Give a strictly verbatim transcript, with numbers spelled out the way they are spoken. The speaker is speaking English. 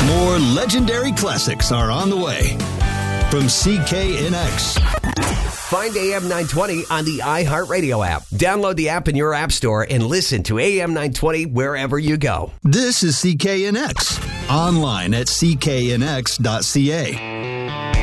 More legendary classics are on the way from C K N X. Find A M nine twenty on the iHeartRadio app. Download the app in your app store and listen to A M nine twenty wherever you go. This is C K N X. Online at C K N X dot C A.